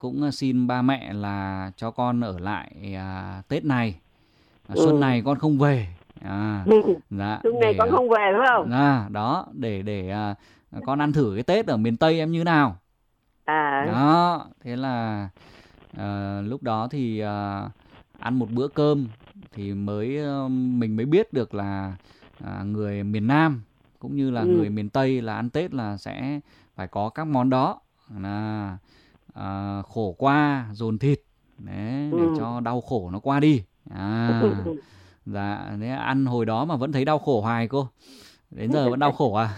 cũng xin ba mẹ là cho con ở lại Tết này, xuân này con không về. Dạ, Xuân này con không về phải không? Đó, để con ăn thử cái Tết ở miền Tây em như nào. Đó, thế là lúc đó thì ăn một bữa cơm thì mình mới biết được là người miền Nam cũng như là người miền Tây là ăn Tết là sẽ phải có các món đó là khổ qua dồn thịt đấy, để cho đau khổ nó qua đi. Dạ, thế ăn hồi đó mà vẫn thấy đau khổ hoài cô, đến giờ vẫn đau khổ à.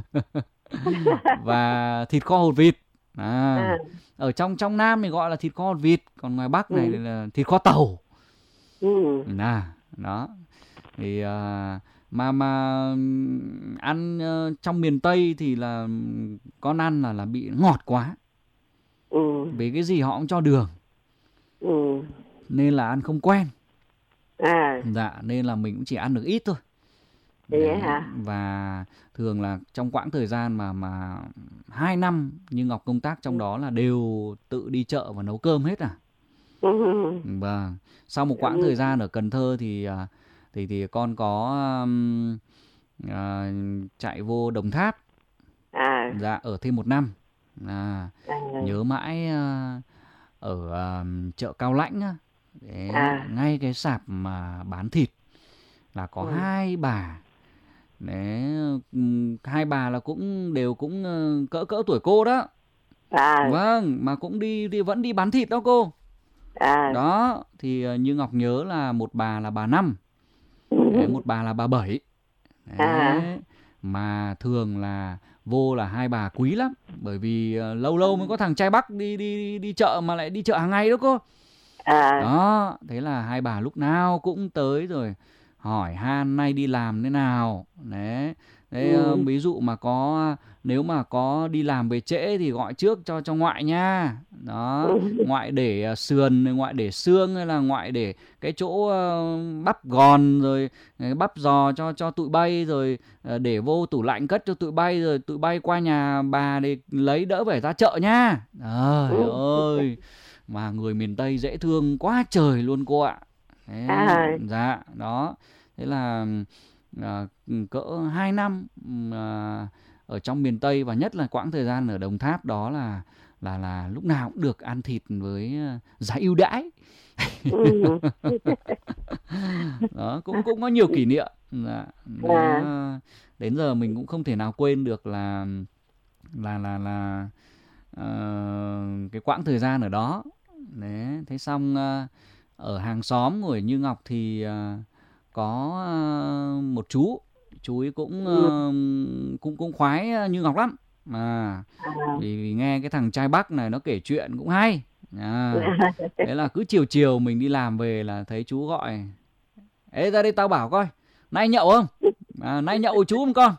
Và thịt kho hột vịt. Ở trong Nam thì gọi là thịt kho hột vịt, còn ngoài Bắc này là thịt kho tàu. Đó thì mà ăn trong miền Tây thì là con ăn là bị ngọt quá, vì cái gì họ cũng cho đường, nên là ăn không quen. Dạ, nên là mình cũng chỉ ăn được ít thôi. Và thường là trong quãng thời gian mà 2 năm như Ngọc công tác trong đó là đều tự đi chợ và nấu cơm hết à. Vâng. Sau một quãng thời gian ở Cần Thơ thì con có chạy vô Đồng Tháp. Dạ, ở thêm 1 năm. Nhớ mãi ở chợ Cao Lãnh á, ngay cái sạp mà bán thịt là có 2 bà. Đấy, 2 bà là đều cũng cỡ tuổi cô đó. Vâng, mà cũng vẫn đi bán thịt đó cô. Đó, thì như Ngọc nhớ là một bà là bà Năm, một bà là bà Bảy. Đấy, mà thường là vô là 2 bà quý lắm, bởi vì lâu lâu mới có thằng trai Bắc đi chợ, mà lại đi chợ hàng ngày đó cô. Đó, thế là 2 bà lúc nào cũng tới rồi hỏi han nay đi làm thế nào. Đấy, ví dụ mà nếu mà có đi làm về trễ thì gọi trước cho ngoại nha. Đó, ngoại để sườn, ngoại để xương, hay là ngoại để cái chỗ bắp gòn, rồi bắp giò cho tụi bay, rồi để vô tủ lạnh cất cho tụi bay, rồi tụi bay qua nhà bà để lấy, đỡ phải ra chợ nha. Trời ơi, mà người miền Tây dễ thương quá trời luôn cô ạ. Dạ, đó. Thế là cỡ 2 năm ở trong miền Tây, và nhất là quãng thời gian ở Đồng Tháp đó là lúc nào cũng được ăn thịt với giá ưu đãi. Đó, cũng có nhiều kỷ niệm. Đến giờ mình cũng không thể nào quên được là cái quãng thời gian ở đó. Đấy, thế xong ở hàng xóm của Như Ngọc thì có một chú ấy cũng khoái Như Ngọc lắm, vì nghe cái thằng trai Bắc này nó kể chuyện cũng hay. Thế là cứ chiều mình đi làm về là thấy chú gọi: "Ê, ra đây tao bảo coi, nay nhậu không? Nay nhậu với chú không con?"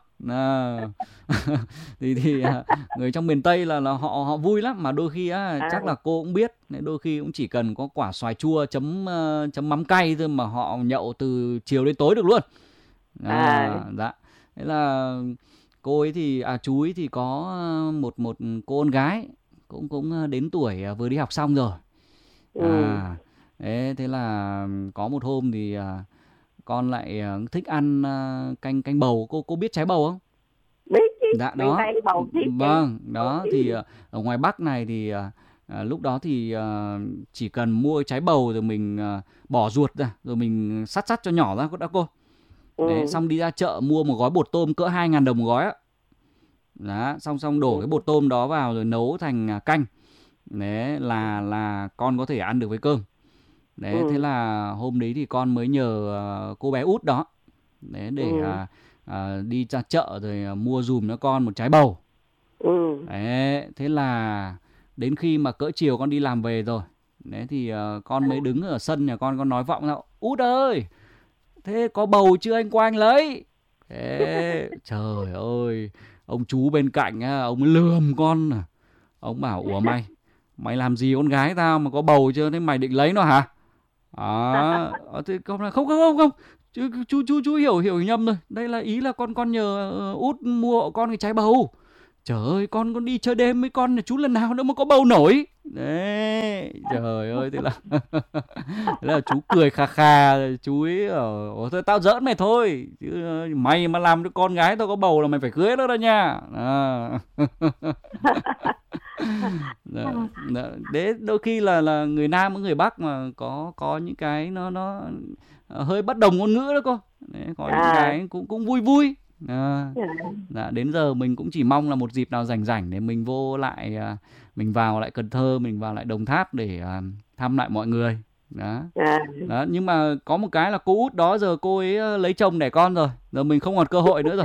Thì người trong miền Tây là họ vui lắm, mà đôi khi chắc là cô cũng biết, đôi khi cũng chỉ cần có quả xoài chua chấm mắm cay thôi mà họ nhậu từ chiều đến tối được luôn. Dạ, thế là cô ấy thì chú ấy thì có một cô con gái cũng đến tuổi vừa đi học xong rồi. Thế là có một hôm thì con lại thích ăn canh bầu. Cô biết trái bầu không? Biết chứ. Dạ, đó. Bầu Vâng, đó thì ở ngoài Bắc này thì lúc đó thì chỉ cần mua trái bầu rồi mình bỏ ruột ra, rồi mình sắt cho nhỏ ra đó cô. Đấy, xong đi ra chợ mua một gói bột tôm cỡ 2.000 đồng một gói á. Đó, xong đổ cái bột tôm đó vào rồi nấu thành canh. Đấy là con có thể ăn được với cơm. Đấy, thế là hôm đấy thì con mới nhờ cô bé út đó đấy để đi ra chợ rồi mua dùm cho con một trái bầu. Đấy, thế là đến khi mà cỡ chiều con đi làm về rồi, đấy thì con mới đứng ở sân nhà con nói vọng ra: "Út ơi, thế có bầu chưa, anh qua anh lấy." Thế trời ơi, ông chú bên cạnh ông lườm con. Ông bảo: "Ủa mày làm gì con gái tao mà có bầu chưa, thế mày định lấy nó hả?" Thế con là không, chú hiểu nhầm rồi. Đây là ý là con nhờ út mua con cái trái bầu. Trời ơi, con đi chơi đêm với con là chú lần nào nữa mà có bầu nổi. Đấy, trời ơi, thế là chú cười khà khà, chú ấy thôi tao giỡn mày thôi, chứ mày mà làm cho con gái tao có bầu là mày phải cưới nó đó nha. Đấy, đôi khi là người Nam với người Bắc mà có những cái nó hơi bất đồng ngôn ngữ đó cô. Đấy, có những cái cũng vui vui. Đến giờ mình cũng chỉ mong là một dịp nào rảnh để mình mình vào lại Cần Thơ, mình vào lại Đồng Tháp để thăm lại mọi người. Đó, nhưng mà có một cái là cô út đó giờ cô ấy lấy chồng đẻ con rồi, giờ mình không còn cơ hội nữa rồi.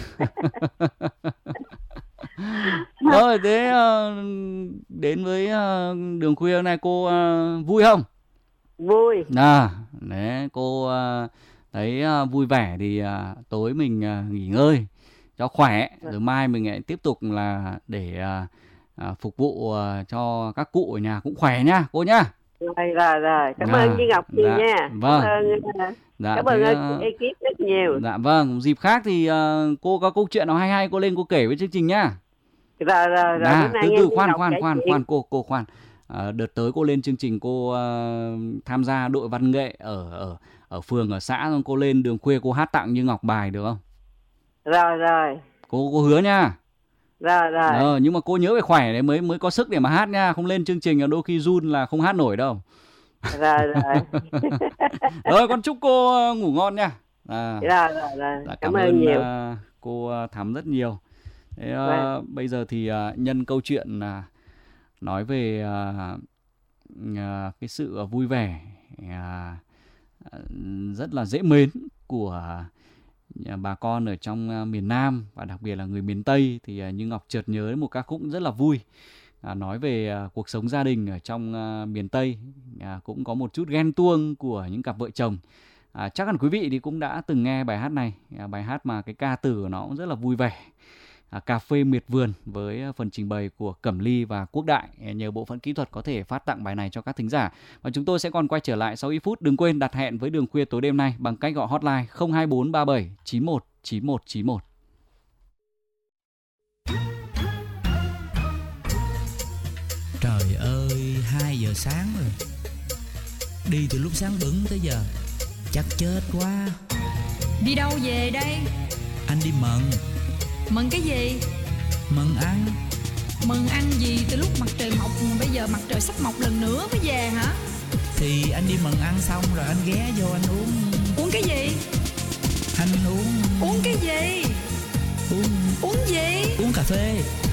Rồi thế đến với Đường Khuya này cô vui không? Vui. Đấy, cô thấy vui vẻ thì tối mình nghỉ ngơi cho khỏe, rồi mai mình lại tiếp tục là để phục vụ cho các cụ ở nhà cũng khỏe nha cô nhá. Rồi. Cảm ơn chị Ngọc nhiều nha. Vâng. Cảm ơn ekip rất nhiều. Dạ vâng, dịp khác thì cô có câu chuyện nào hay cô lên cô kể với chương trình nhá. Rồi. Từ khoan cô khoan. Đợt tới cô lên chương trình, cô tham gia đội văn nghệ ở phường, ở xã, xong cô lên Đường Khuya cô hát tặng như Ngọc bài được không? Rồi. Cô hứa nha. Rồi. Nhưng mà cô nhớ phải khỏe đấy mới có sức để mà hát nha, không lên chương trình là đôi khi run là không hát nổi đâu. Rồi. Rồi con chúc cô ngủ ngon nha. Rồi. Cảm ơn nhiều. Cô Thắm rất nhiều. Thế, bây giờ thì nhân câu chuyện nói về cái sự vui vẻ rất là dễ mến của bà con ở trong miền Nam và đặc biệt là người miền Tây, thì như Ngọc chợt nhớ một ca khúc rất là vui nói về cuộc sống gia đình ở trong miền Tây, cũng có một chút ghen tuông của những cặp vợ chồng. Chắc hẳn quý vị thì cũng đã từng nghe bài hát này, bài hát mà cái ca từ của nó cũng rất là vui vẻ. Cà phê miệt vườn với phần trình bày của Cẩm Ly và Quốc Đại. Nhờ bộ phận kỹ thuật có thể phát tặng bài này cho các thính giả. Và chúng tôi sẽ còn quay trở lại sau ít phút. Đừng quên đặt hẹn với Đường Khuya tối đêm nay bằng cách gọi hotline 02437 91 91 91. Trời ơi, 2 giờ sáng rồi. Đi từ lúc sáng bừng tới giờ chắc chết quá. Đi đâu về đây? Anh đi mận. Mận cái gì? Mận ăn. Mận ăn gì? Từ lúc mặt trời mọc mà bây giờ mặt trời sắp mọc lần nữa mới về hả? Thì anh đi mận ăn xong rồi anh ghé vô anh uống. Uống cái gì? Anh uống. Uống cái gì? Uống gì? Uống cà phê.